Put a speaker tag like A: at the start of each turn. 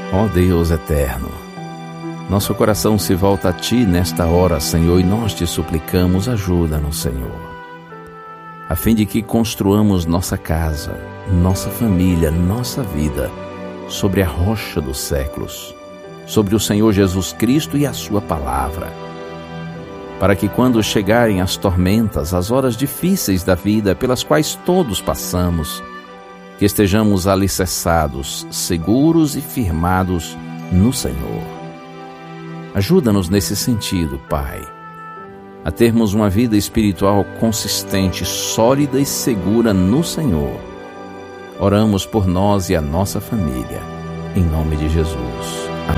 A: Ó Deus eterno, nosso coração se volta a Ti nesta hora, Senhor, e nós te suplicamos, ajuda-nos, Senhor, a fim de que construamos nossa casa, nossa família, nossa vida, sobre a rocha dos séculos, sobre o Senhor Jesus Cristo e a Sua palavra, para que quando chegarem as tormentas, as horas difíceis da vida pelas quais todos passamos, que estejamos alicerçados, seguros e firmados no Senhor. Ajuda-nos nesse sentido, Pai, a termos uma vida espiritual consistente, sólida e segura no Senhor. Oramos por nós e a nossa família, em nome de Jesus.